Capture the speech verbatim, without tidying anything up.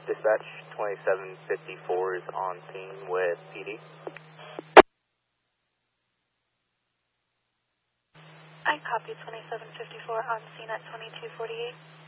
Dispatch twenty-seven fifty-four is on scene with P D. I copy twenty-seven fifty-four on scene at twenty-two forty-eight.